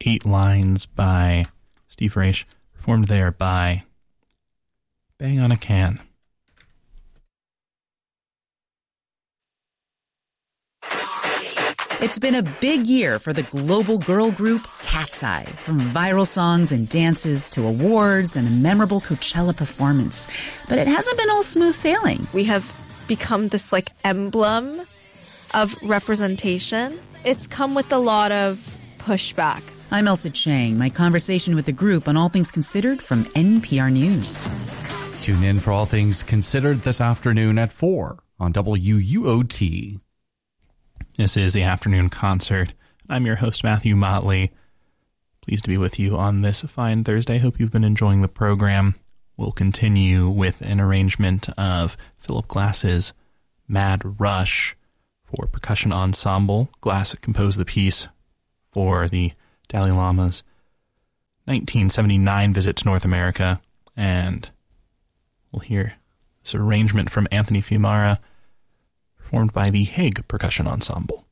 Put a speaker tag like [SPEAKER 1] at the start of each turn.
[SPEAKER 1] 8 Lines by Steve Reich, performed there by Bang on a Can.
[SPEAKER 2] It's been a big year for the global girl group Cat's Eye, from viral songs and dances to awards and a memorable Coachella performance. But it hasn't been all smooth sailing.
[SPEAKER 3] We have become this emblem of representation. It's come with a lot of pushback.
[SPEAKER 2] I'm Elsa Chang. My conversation with the group on All Things Considered from NPR News.
[SPEAKER 4] Tune in for All Things Considered this afternoon at 4 on WUOT.
[SPEAKER 1] This is the Afternoon Concert. I'm your host, Matthew Motley. Pleased to be with you on this fine Thursday. Hope you've been enjoying the program. We'll continue with an arrangement of Philip Glass's Mad Rush for percussion ensemble. Glass composed the piece for the Dalai Lama's 1979 visit to North America, and we'll hear this arrangement from Anthony Fiumara, performed by the Hague Percussion Ensemble.